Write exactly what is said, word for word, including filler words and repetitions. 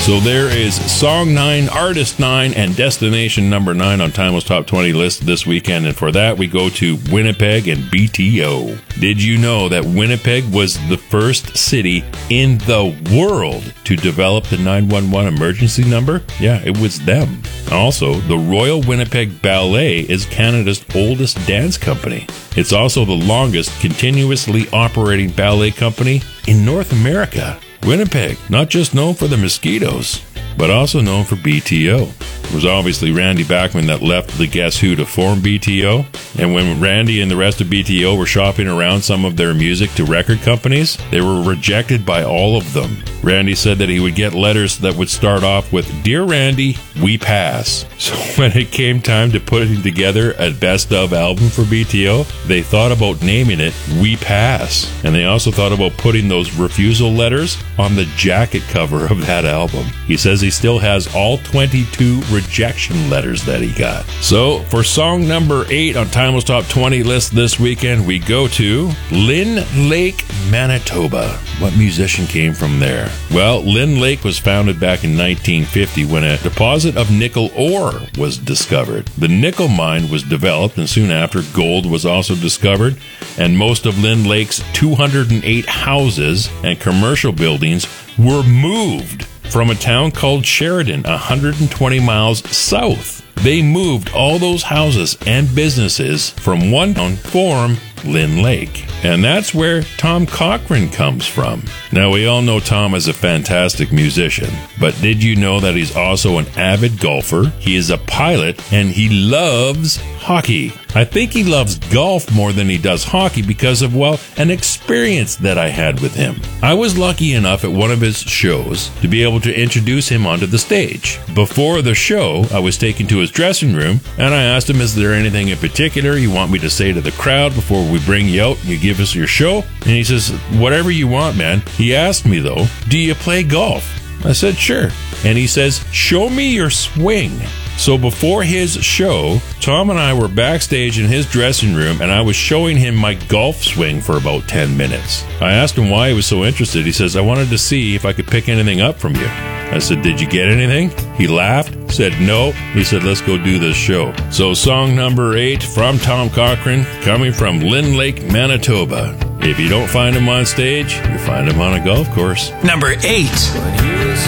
So there is Song nine, Artist nine, and Destination number nine on Timeless Top twenty list this weekend. And for that, we go to Winnipeg and B T O. Did you know that Winnipeg was the first city in the world to develop the nine one one emergency number? Yeah, it was them. Also, the Royal Winnipeg Ballet is Canada's oldest dance company. It's also the longest continuously operating ballet company in North America. Winnipeg, not just known for the mosquitoes, but also known for B T O. It was obviously Randy Bachman that left the Guess Who to form B T O. And when Randy and the rest of B T O were shopping around some of their music to record companies, they were rejected by all of them. Randy said that he would get letters that would start off with, "Dear Randy, we pass." So when it came time to putting together a best of album for B T O, they thought about naming it We Pass. And they also thought about putting those refusal letters on the jacket cover of that album. He says he still has all twenty-two rejection letters that he got. So for song number eight on Timeless Top twenty list this weekend, we go to Lynn Lake, Manitoba. What musician came from there? Well, Lynn Lake was founded back in nineteen fifty when a deposit of nickel ore was discovered. The nickel mine was developed, and soon after, gold was also discovered, and most of Lynn Lake's two hundred eight houses and commercial buildings were moved from a town called Sheridan, one hundred twenty miles south. They moved all those houses and businesses from one town to form Lynn Lake. And that's where Tom Cochrane comes from. Now, we all know Tom is a fantastic musician, but did you know that he's also an avid golfer? He is a pilot, and he loves hockey. I think he loves golf more than he does hockey because of, well, an experience that I had with him. I was lucky enough at one of his shows to be able to introduce him onto the stage. Before the show, I was taken to his dressing room, and I asked him, is there anything in particular you want me to say to the crowd before we bring you out and you give us your show? And he says, whatever you want, man. He asked me, though, do you play golf? I said, sure. And he says, show me your swing. So before his show, Tom and I were backstage in his dressing room, and I was showing him my golf swing for about ten minutes. I asked him why he was so interested. He says, I wanted to see if I could pick anything up from you. I said, did you get anything? He laughed, said no. He said, let's go do this show. So song number eight from Tom Cochrane, coming from Lynn Lake, Manitoba. If you don't find him on stage, you find him on a golf course. Number eight.